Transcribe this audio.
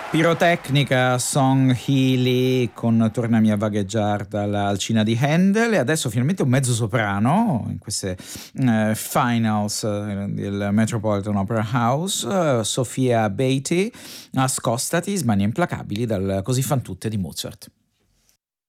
Pirotecnica, Song Healy con Tornami a vagheggiare dall'Alcina di Handel, e adesso finalmente un mezzo soprano in queste finals del Metropolitan Opera House, Sofia Beatty, Scostati, Smanie implacabili dal Così fan tutte di Mozart.